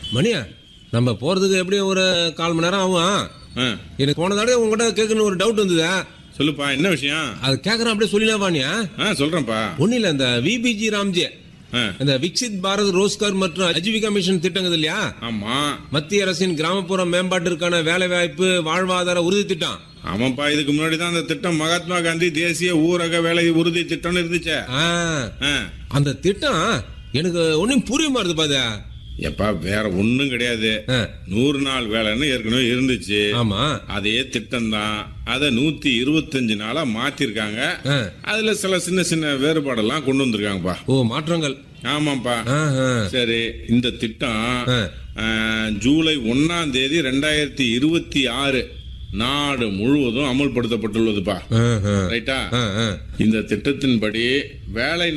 மணியா நம்ம போறதுக்கு எப்படியும் ஒரு 1/4 மணி நேரம் ஆகும். ஆ, எனக்கு போன தடவை உங்ககிட்ட கேட்கணும் ஒரு டவுட் வந்தது. சொல்லுப்பா, என்ன விஷயம்? அது கேட்கறேன், அப்படியே சொல்லினா வாணியா. சொல்றேன்ப்பா. ஒன்னும் இல்ல, இந்த விபிஜி ராம்ஜி ஆ, இந்த விக்சித் பாரத் ரோஸ்கர் மற்றும் அஜீவிகா மிஷன் திட்டங்கள் இல்லையா, ஆமா மத்திய அரசின் கிராமப்புற மேம்பாட்டிற்கான வேலை வாய்ப்பு வாழ்வாதார உறுதி திட்டம். ஆமாப்பா, இதுக்கு முன்னாடி தான் அந்த திட்டம் மகாத்மா காந்தி தேசிய ஊரக வேலை உறுதி திட்டம்னு இருந்துச்சே. ஆ, அந்த திட்டம் எனக்கு ஒன்னும் புரிய மாறுது பாது. எப்பா, வேற ஒண்ணும் கிடையாது. 100 நாள் வேலைன்னு ஏற்கனவே இருந்துச்சு. ஆமா, அதே திட்டம் தான். அதை 125 நாளா மாத்திருக்காங்க. ஆ. அதுல சில சின்ன சின்ன வேறுபாடெல்லாம் கொண்டு வந்திருக்காங்கப்பா. ஓ, மாற்றங்கள். ஆமாப்பா. ஆஹா. சரி, இந்த திட்டம் ஆ. ஜூலை 1ஆம் தேதி 2026 நாடு முழுவதும் அமல்படுத்தப்பட்டுள்ளதுப்பா. ஆஹா. ரைட்டா? ஆ, ஆ. இந்த திட்டத்தின்படி வேலை